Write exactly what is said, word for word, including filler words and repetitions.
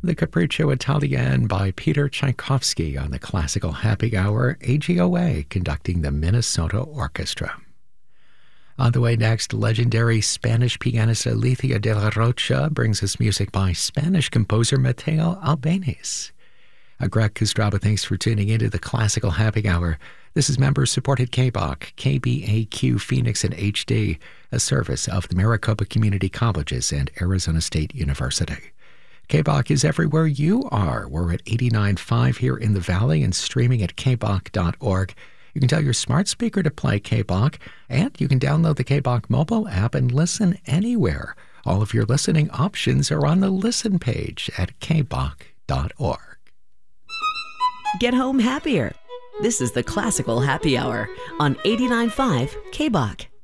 The Capriccio Italienne by Peter Tchaikovsky on the Classical Happy Hour, A G O A conducting the Minnesota Orchestra. On the way next, legendary Spanish pianist Alicia de la Rocha brings us music by Spanish composer Mateo Albéniz. Uh, Greg Kostraba, thanks for tuning into the Classical Happy Hour. This is member-supported K B O C, K B A Q Phoenix and H D, a service of the Maricopa Community Colleges and Arizona State University. K B O C is everywhere you are. We're at eighty-nine point five here in the Valley and streaming at k b o c dot org. You can tell your smart speaker to play K B O C, and you can download the K B O C mobile app and listen anywhere. All of your listening options are on the Listen page at k b o c dot org. Get home happier. This is the Classical Happy Hour on eighty-nine point five K B O C.